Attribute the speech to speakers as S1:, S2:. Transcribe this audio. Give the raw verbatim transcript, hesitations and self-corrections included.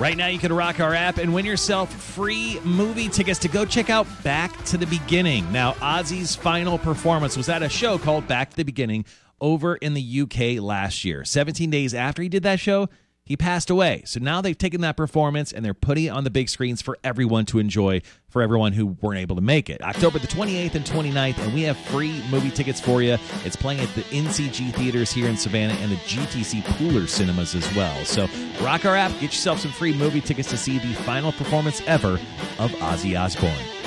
S1: Right now, you can rock our app and win yourself free movie tickets to go check out Back to the Beginning. Now, Ozzy's final performance was at a show called Back to the Beginning over in the U K last year. seventeen days after he did that show, he passed away. So now they've taken that performance and they're putting it on the big screens for everyone to enjoy, for everyone who weren't able to make it. October the twenty-eighth and twenty-ninth, and we have free movie tickets for you. It's playing at the N C G Theaters here in Savannah and the G T C Pooler Cinemas as well. So rock our app, get yourself some free movie tickets to see the final performance ever of Ozzy Osbourne.